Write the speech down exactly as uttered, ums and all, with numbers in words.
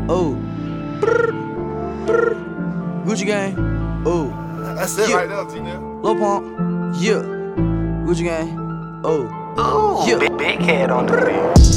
Oh. Brr, brr. Gucci gang. Oh. That's it Yeah. right there, T-Now. Lil Pump. Yeah. Gucci gang. Oh. Ooh, Yeah. big, big head on the beat.